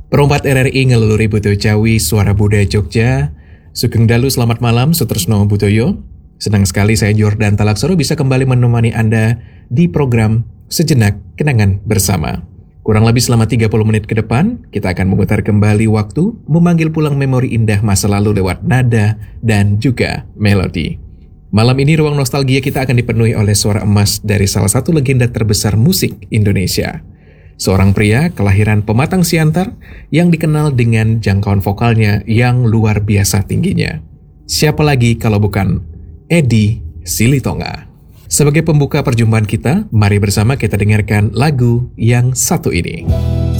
Perompat RRI ngeluluri Buto Jawi Suara Budaya Jogja. Sugeng Dalu, selamat malam Sutresno Butoyo. Senang sekali saya Jordan Talaksoro bisa kembali menemani Anda di program Sejenak Kenangan Bersama. Kurang lebih selama 30 menit ke depan, kita akan memutar kembali waktu, memanggil pulang memori indah masa lalu lewat nada dan juga melodi. Malam ini ruang nostalgia kita akan dipenuhi oleh suara emas dari salah satu legenda terbesar musik Indonesia. Seorang pria kelahiran Pematang Siantar yang dikenal dengan jangkauan vokalnya yang luar biasa tingginya. Siapa lagi kalau bukan Edi Silitonga. Sebagai pembuka perjumpaan kita, mari bersama kita dengarkan lagu yang satu ini.